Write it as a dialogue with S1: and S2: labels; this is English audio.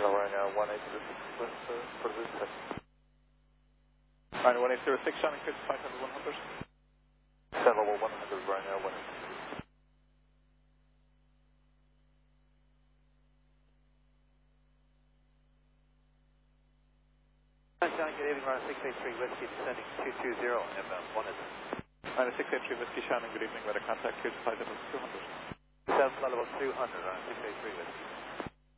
S1: right now, 1806 for this second.
S2: Right, 1806, Shannon, cleared 500, 100.
S1: 7 level 100 right now, 1806.
S3: Shannon, good evening, runner 683 Whiskey, descending 220, inbound 100.
S2: Runner 683 Whiskey, Shannon, good evening, weather contact, cleared 5 level 200.
S3: 7 level 200, runner 683 Whiskey.